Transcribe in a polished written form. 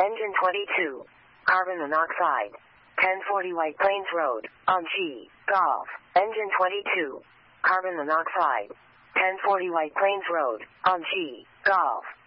Engine 22. Carbon monoxide. 1040 White Plains Road, on G, Golf. Engine 22. Carbon monoxide. 1040 White Plains Road, on G, Golf.